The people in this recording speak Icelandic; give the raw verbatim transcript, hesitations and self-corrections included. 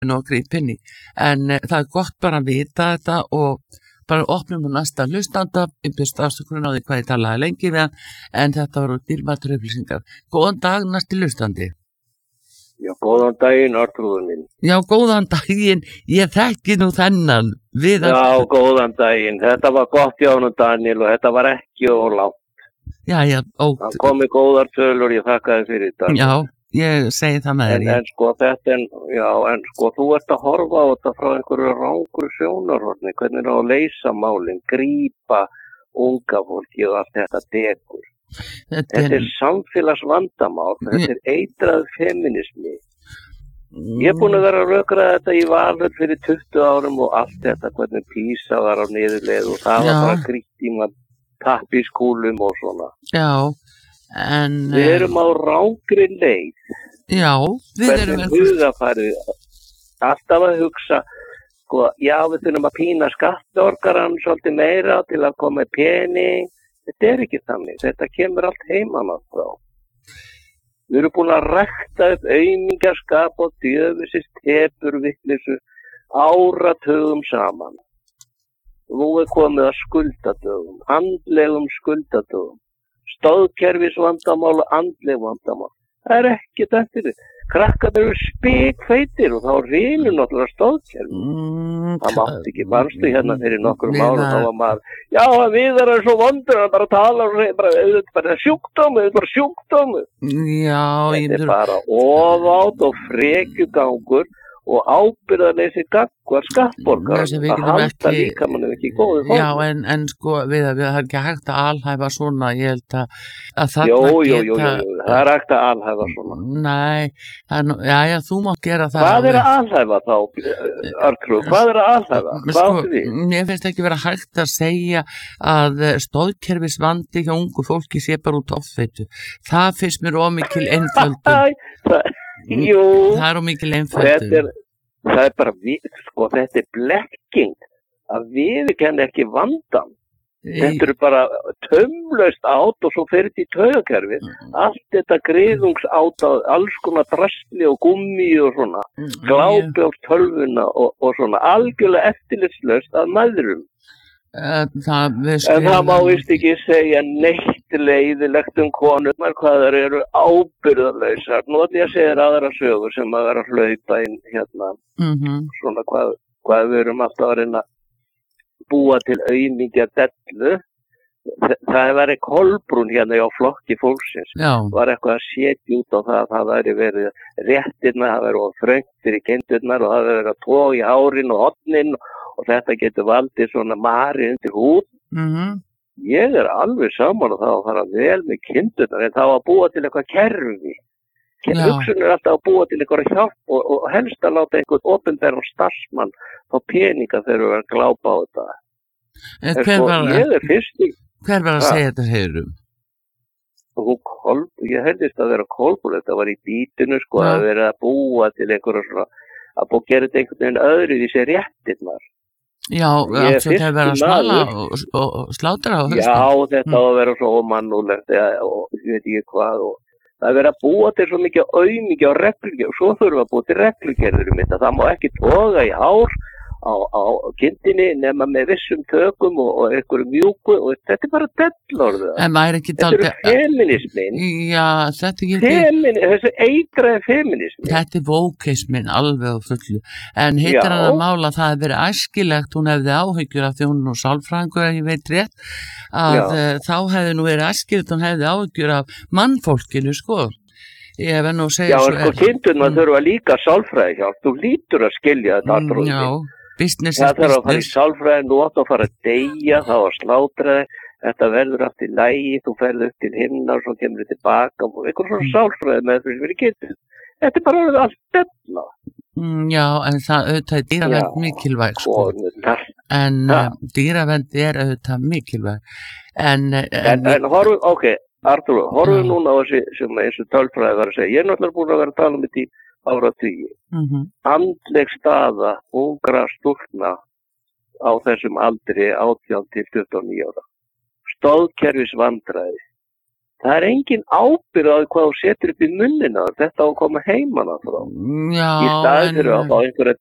og grípa inn í. En uh, það er gott bara að vita þetta og bara opnum við næsta hlustanda, ég byrst afsökunum á því hvað ég talaði lengi við hann, en þetta voru dýrmætar upplýsingar. Góðan dag, næsti hlustandi. Já, góðan daginn, Arnþrúður mín. Já, góðan daginn, ég þekki nú þennan. Við Já, að... góðan daginn, þetta var gott hjá honum Daniel og þetta var ekki of langt. Já, já, ó. Það komi góðar tölur, ég þakka þið fyrir þetta. Já, ég segi það með þér. En, en sko þetta, en, já, en sko þú ert að horfa á þetta frá einhverju rangur sjónarhorni, hvernig er að leysa málin, grípa unga fólki og allt þetta degur. Þetta, þetta er samfélagsvandamál, þetta er eitrað feminismi. Ég er búin að vera að rökraða þetta í Valur fyrir tuttugu árum og allt þetta, hvernig Písa var á niðurleið og það var bara grýtt í maður tappiskúlum og svona. Já, en... Við erum á rangri leið. Já, við erum... Hvernig hugafarið, alltaf að hugsa, sko, já, við þurfum að pína skattorgaran svolítið meira til að koma með pening. Þetta er ekki þannig, þetta kemur allt heiman á þá. Við erum búin að rækta upp aumingjaskap og djöfisist tepurvitleysu áratugum saman. Nú er komið að skuldadögum, andlegum skuldadögum, stóðkerfisvandamál og andleg vandamál. Það er ekkert eftir því. Krakkar eru spikfeitir og þá reynir náttúrulega stóðkerfi. Mm, það mátti ekki, mannstu hérna fyrir nokkur mánu, þá var maður, já, við erum svo vondur að bara tala og segja, bara, auðvitað bara sjúkdómi, auðvitað bara sjúkdómi. Já, þetta er bara ofátt og frekjugangur og ábyrgðarleysi gagnvart skattborgarar að halda líkamannum ekki í góðu formi. Já, en, en sko, við það er ekki hægt að alhæfa svona, ég held að, að þarna geta... Jú, jú, jú, jú, það er hægt að alhæfa svona. Nei, það, já, já, þú mátt gera það. Hvað er að alhæfa þá, Arnþrúður? Hvað er að alhæfa? Hvað áttu við? Mér finnst ekki vera hægt að segja að stóðkerfisvandi hjá ungu fólki sé bara út offeitu. Það finnst mér ómikil einföldun. Jú, það er ómikil einföldun. Það er bara, sko, þetta er blekking að við kenna ekki vandan. Þetta eru bara taumlaust át og svo fyrir þetta í taugakerfi. Allt þetta griðungsát á alls konar drasli og gummi og svona, glápi á tölvuna og, og svona, algjörlega eftirlitslaust að maðurum. Það, en það má vist ekki segja neitt leiðilegt um konurnar hvað þær eru ábyrgðarlausar. Nú ætlum ég að segja þér aðra sögur sem að vera að hlaupa inn hérna, mm-hmm. svona hvað, hvað við erum alltaf að reyna að búa til aumingja dellu. Það er verið Kolbrún hérna á Flokki fólksins. Já. Var eitthvað að setja út á það að það væri verið réttirna, það væri þröngt fyrir kindurnar og það væri verið að toga í hárin og hotnin og þetta getur valdið svona mari undir húð. Mm-hmm. Ég er alveg saman og það að fara vel með kindurnar en það að búa til eitthvað kerfi. Hugsun er alltaf að búa til eitthvað hjálp og, og helst að láta einhvern opinberan starfsmann fá peninga þegar við erum að glápa á þetta. En hver sko, var, ég er fyrst í... Hver var að segja þetta, heyrðum? Ég heldist að vera Kolbrún, þetta var í bítinu sko ja. Að vera að búa til einhverja svona, að búa að gera þetta einhvern veginn öðru því sé réttirnar. Já, allt þetta hefur verið að smala og, og, og slátra á höstum. Já, þetta á að vera svo ómannúlegt og ég veit ekki hvað og það er verið að búa til svo mikið aumingi og reglugerð og svo þurfum við að búa til reglugerður um þetta. Það má ekki toga í hár á, á kindinni nema með vissum tökum og, og einhverju mjúku og þetta er bara dellorðu. Þetta taldi... eru feminismin. Já, þetta er ekki... Femin... Þessi eitraði feminismin. Þetta er vókeismin alveg á fullu. En heitir hann að mála það að vera æskilegt, hún hefði áhyggjur af því hún og sálfræðingur, ef ég veit rétt, að uh, þá hefði nú verið æskilegt, hún hefði áhyggjur af mannfólkinu, sko. Ég verð nú að segja... Já, sko, kindurna mm. þurfa líka sálfræði hjálp. Þú lítur að skilja þetta allra. Já. Business það þarf að fara í sálfræði, nú átt að fara að deyja, þá að slátra þig, þetta verður allt í lagi, þú ferður upp til himna og svo kemur þið tilbaka og einhvern svona sálfræði með þess að vera getur. Þetta er bara allt stefna. Mm, já, en það auðvitað er dýravend mikilvæg, sko. Og, en uh, dýravend er auðvitað mikilvæg. En, en, en, en horfum, ok, Arnþrúður, horfum núna á þessi sem eins og tölfræði var að segja. Ég er náttúrulega búin að vera að tala um þetta í áratugi. Mm-hmm. Andleg staða ungra stúlkna á þessum aldri átján til tuttugu og níu ára. Stóðkerfisvandræði. það er engin ábyrgð á hvað þú setur upp í munnina, þetta á að koma heimann að frá. Já, í staðir fyrir að fá einhverja